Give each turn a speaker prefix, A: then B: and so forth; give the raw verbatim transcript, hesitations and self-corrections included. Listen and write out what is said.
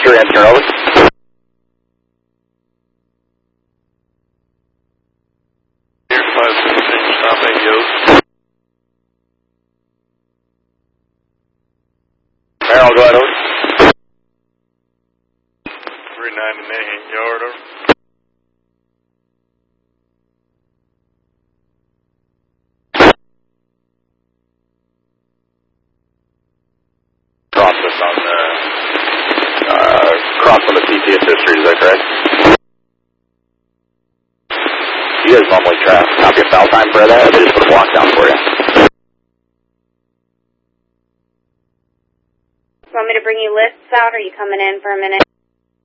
A: three, answer over.
B: five seventeen, stop eight yo.
A: Merrill, go ahead, over.
B: three ninety-nine, yard over.
A: Cross this on the, uh, cross on the T P S history, is that correct? You guys normally try to copy a foul time for that, or they just put a block down for you?
C: Want me to bring you lists out, or are you coming in for a minute?